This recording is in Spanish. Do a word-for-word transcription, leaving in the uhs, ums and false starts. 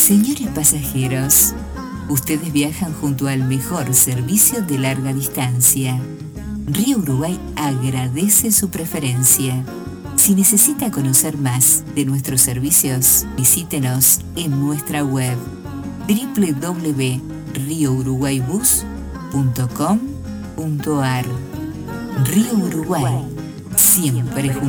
Señores pasajeros, ustedes viajan junto al mejor servicio de larga distancia. Río Uruguay agradece su preferencia. Si necesita conocer más de nuestros servicios, visítenos en nuestra web doble u doble u doble u punto rio uruguay bus punto com punto ar. Río Uruguay, siempre juntos.